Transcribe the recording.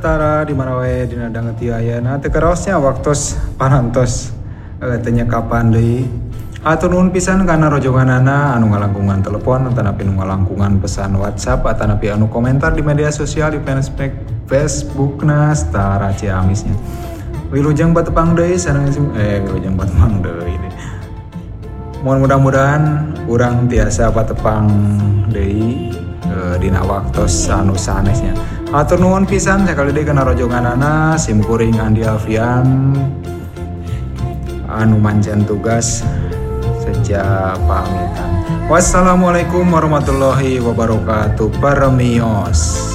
Tara di mana wae dina dangeut ayeuna teu karosnya waktos panantos tanya kapan deui. Atur nuhun pisan kana rojonganana anu ngalangkungan telepon atanapi nu ngalangkungan pesan WhatsApp atanapi anu komentar di media sosial di Facebookna Tara Ciamisnya. Wilujeng batepang deui sareng wilujeng batepang deui. Mudah-mudahan urang tiasa batepang deui dina waktos anu sanesnya. Atur nuhun pisan sakali deui kana rojonganana simkuring Andi Alfian anu mancan tugas sejak pamitan. Wassalamualaikum warahmatullahi wabarakatuh. Paramios.